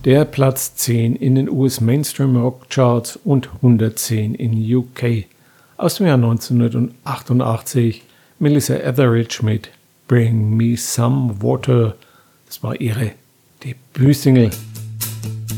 der Platz 10 in den US Mainstream Rock Charts und 110 in UK. Aus dem Jahr 1988 Melissa Etheridge mit Bring Me Some Water. Das war ihre Debütsingle.